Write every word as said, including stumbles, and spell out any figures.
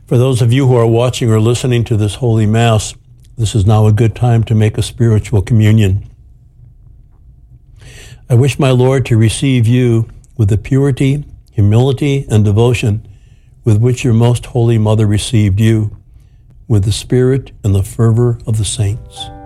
For those of you who are watching or listening to this Holy Mass, this is now a good time to make a spiritual communion. I wish my Lord to receive you with the purity, humility, and devotion with which your most holy mother received you, with the spirit and the fervor of the saints.